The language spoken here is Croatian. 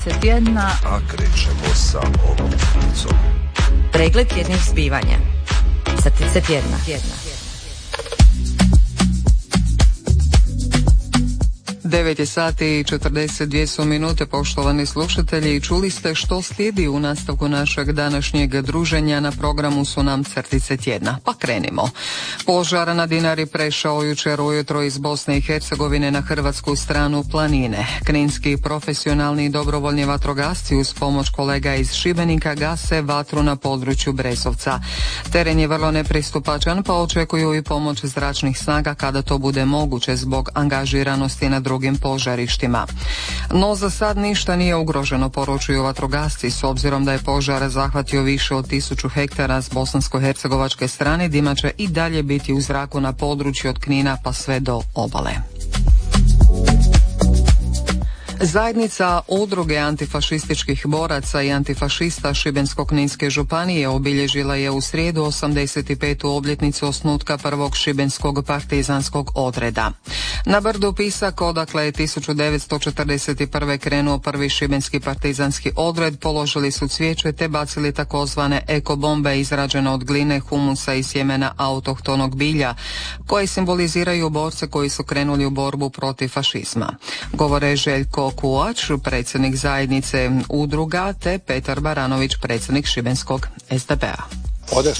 Tjedna, a krećemo sa ovom ulicom. Pregled tjednih zbivanja. Statice tjedna. 9 sati i 42 su minute, poštovani slušatelji, i čuli ste što slijedi u nastavku našeg današnjeg druženja. Na programu su nam crtice tjedna. Pa krenimo. Požar na Dinari prešao jučer ujutro iz Bosne i Hercegovine na hrvatsku stranu planine. Kninski profesionalni i dobrovoljni vatrogasci uz pomoć kolega iz Šibenika gase vatru na području Bresovca. Teren je vrlo nepristupačan, pa očekuju i pomoć zračnih snaga kada to bude moguće zbog angažiranosti na drugim požarištima. No za sad ništa nije ugroženo, poručuju vatrogasci, s obzirom da je požar zahvatio više od 1000 hektara s bosansko-hercegovačke strane. Dima će i dalje biti u zraku na području od Knina pa sve do obale. Zajednica udruge antifašističkih boraca i antifašista Šibensko-kninske županije obilježila je u srijedu 85. obljetnicu osnutka prvog šibenskog partizanskog odreda. Na brdu Pisak, odakle je 1941. krenuo prvi šibenski partizanski odred, položili su cvijeće te bacili takozvane ekobombe izrađene od gline, humusa i sjemena autohtonog bilja, koje simboliziraju borce koji su krenuli u borbu protiv fašizma. Govore Željko Kuač, predsjednik zajednice udruga, te Petar Baranović, predsjednik šibenskog SDP-a. Ovdje